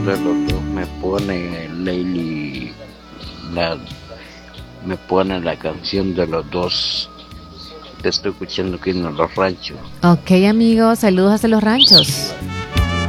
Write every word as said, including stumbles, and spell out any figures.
canción de los dos me pone Lady, la, me pone la canción de los dos. Te estoy escuchando aquí en los ranchos. Ok, amigos, saludos hasta los ranchos.